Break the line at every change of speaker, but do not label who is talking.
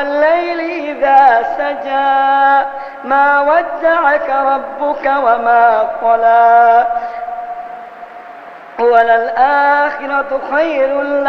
والليل إذا سجى ما ودعك ربك وما قلى وللآخرة خير لك